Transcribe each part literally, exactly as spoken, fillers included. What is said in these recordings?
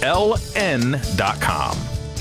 L N dot com.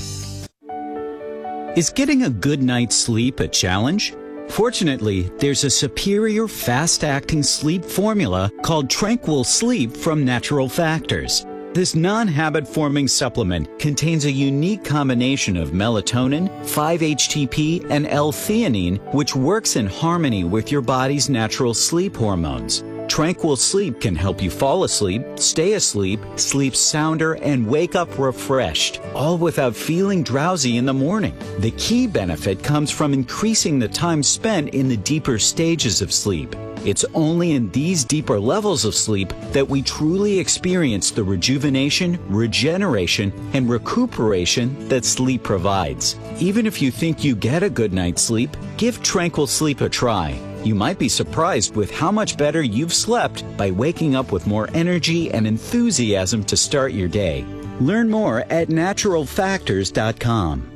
Is getting a good night's sleep a challenge? Fortunately, there's a superior fast-acting sleep formula called Tranquil Sleep from Natural Factors. This non-habit-forming supplement contains a unique combination of melatonin, five H T P, and L-theanine, which works in harmony with your body's natural sleep hormones. Tranquil Sleep can help you fall asleep, stay asleep, sleep sounder, and wake up refreshed, all without feeling drowsy in the morning. The key benefit comes from increasing the time spent in the deeper stages of sleep. It's only in these deeper levels of sleep that we truly experience the rejuvenation, regeneration, and recuperation that sleep provides. Even if you think you get a good night's sleep, give Tranquil Sleep a try. You might be surprised with how much better you've slept by waking up with more energy and enthusiasm to start your day. Learn more at natural factors dot com.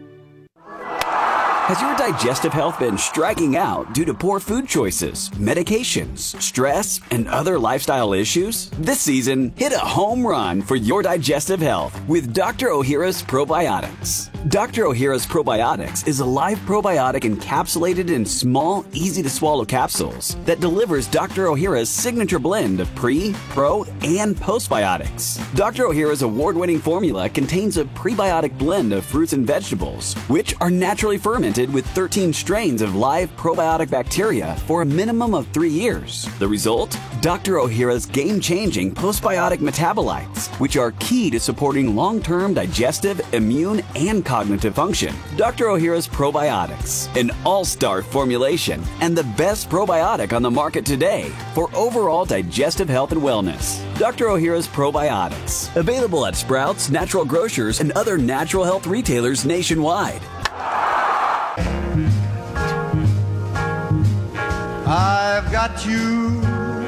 Has your digestive health been striking out due to poor food choices, medications, stress, and other lifestyle issues? This season, hit a home run for your digestive health with Doctor Ohhira's Probiotics. Doctor Ohhira's Probiotics is a live probiotic encapsulated in small, easy-to-swallow capsules that delivers Doctor Ohhira's signature blend of pre, pro, and postbiotics. Doctor Ohhira's award-winning formula contains a prebiotic blend of fruits and vegetables, which are naturally fermented with thirteen strains of live probiotic bacteria for a minimum of three years. The result? Doctor Ohhira's game-changing postbiotic metabolites, which are key to supporting long-term digestive, immune, and cognitive function. Doctor Ohhira's Probiotics, an all-star formulation and the best probiotic on the market today for overall digestive health and wellness. Doctor Ohhira's Probiotics, available at Sprouts, Natural Grocers, and other natural health retailers nationwide. I've got you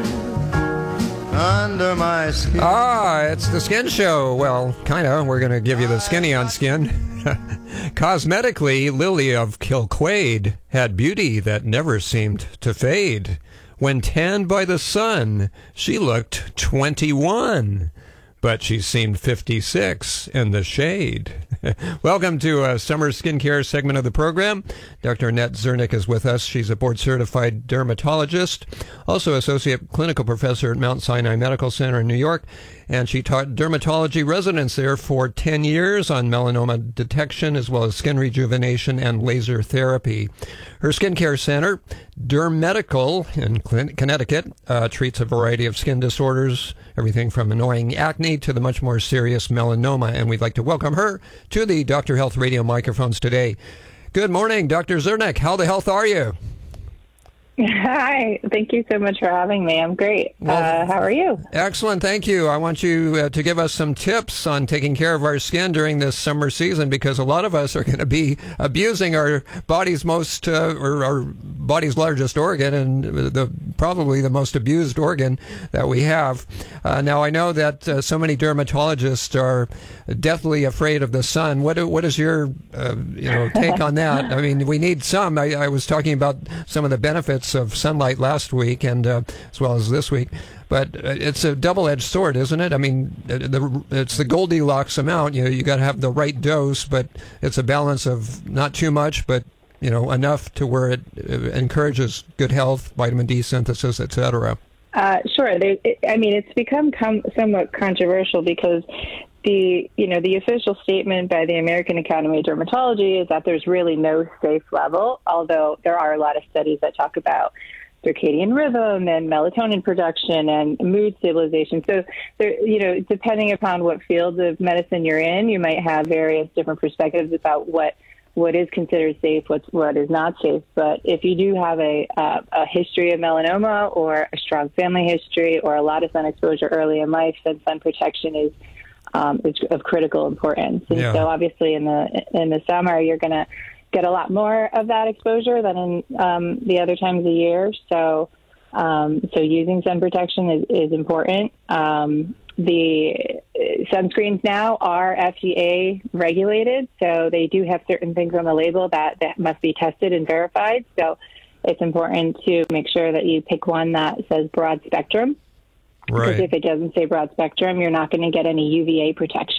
under my skin. Ah, it's the Skin Show. Well, kind of. We're going to give you the skinny on skin. Cosmetically, Lily of Kilquade had beauty that never seemed to fade. When tanned by the sun, she looked twenty-one. But she seemed fifty-six in the shade. Welcome to a summer skincare segment of the program. Doctor Annette Zernick is with us. She's a board-certified dermatologist, also associate clinical professor at Mount Sinai Medical Center in New York, and she taught dermatology residents there for ten years on melanoma detection as well as skin rejuvenation and laser therapy. Her skincare center, Derm Medical in Connecticut, uh, treats a variety of skin disorders, everything from annoying acne to the much more serious melanoma, and we'd like to welcome her to the Doctor Health radio microphones today. Good morning, Doctor Zernick. How the health are you? Hi. Thank you so much for having me. I'm great. Well, uh, how are you? Excellent. Thank you. I want you uh, to give us some tips on taking care of our skin during this summer season, because a lot of us are going to be abusing our body's most, uh, or our body's largest organ, and the probably the most abused organ that we have. Uh, now, I know that uh, so many dermatologists are deathly afraid of the sun. What what is your uh, you know take on that? I mean, we need some. I, I was talking about some of the benefits of sunlight last week, and uh, as well as this week. But uh, it's a double-edged sword, isn't it? I mean, the, it's the Goldilocks amount. You know, you got to have the right dose, but it's a balance of not too much, but you know, enough to where it uh, encourages good health, vitamin D synthesis, et cetera. Uh, sure. There, it, I mean, it's become com- somewhat controversial because the you know the official statement by the American Academy of Dermatology is that there's really no safe level, although there are a lot of studies that talk about circadian rhythm and melatonin production and mood stabilization. So, there, you know, depending upon what field of medicine you're in, you might have various different perspectives about what what is considered safe, what's, what is not safe. But if you do have a, uh, a history of melanoma or a strong family history or a lot of sun exposure early in life, then sun protection is um, is of critical importance. And yeah. so obviously in the in the summer, you're going to get a lot more of that exposure than in um, the other times of the year. So um, so using sun protection is, is important. Um, the sunscreens now are F D A regulated, so they do have certain things on the label that, that must be tested and verified. So it's important to make sure that you pick one that says broad spectrum. Right. Because if it doesn't say broad spectrum, you're not going to get any U V A protection.